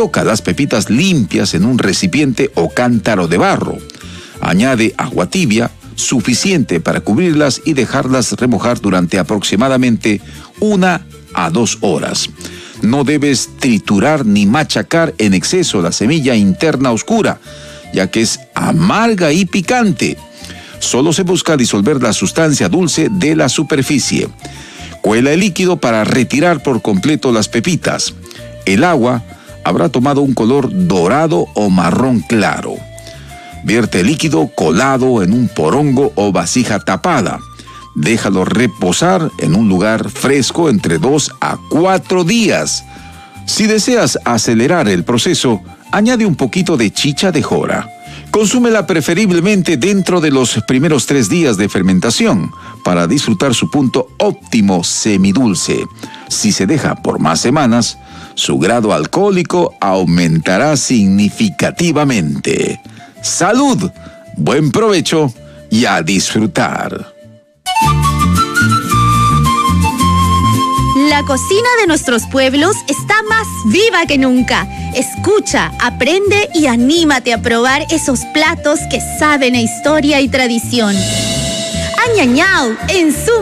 Coloca las pepitas limpias en un recipiente o cántaro de barro. Añade agua tibia, suficiente para cubrirlas y dejarlas remojar durante aproximadamente 1 a 2 horas. No debes triturar ni machacar en exceso la semilla interna oscura, ya que es amarga y picante. Solo se busca disolver la sustancia dulce de la superficie. Cuela el líquido para retirar por completo las pepitas. El agua habrá tomado un color dorado o marrón claro. Vierte el líquido colado en un porongo o vasija tapada. Déjalo reposar en un lugar fresco entre 2 a 4 días. Si deseas acelerar el proceso, añade un poquito de chicha de jora. Consúmela preferiblemente dentro de los primeros 3 días de fermentación para disfrutar su punto óptimo semidulce. Si se deja por más semanas, su grado alcohólico aumentará significativamente. ¡Salud! Buen provecho y a disfrutar. La cocina de nuestros pueblos está más viva que nunca. Escucha, aprende y anímate a probar esos platos que saben a historia y tradición. Añañao, en su